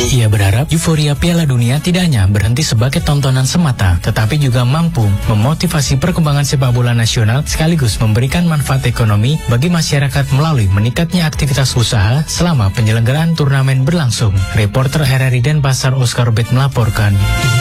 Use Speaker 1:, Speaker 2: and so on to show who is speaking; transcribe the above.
Speaker 1: Ia berharap euforia Piala Dunia tidak hanya berhenti sebagai tontonan semata, tetapi juga mampu memotivasi perkembangan sepak bola nasional sekaligus memberikan manfaat ekonomi bagi masyarakat melalui meningkatnya aktivitas usaha selama penyelenggaraan turnamen berlangsung. Reporter RRI Denpasar Oscar Bet melaporkan.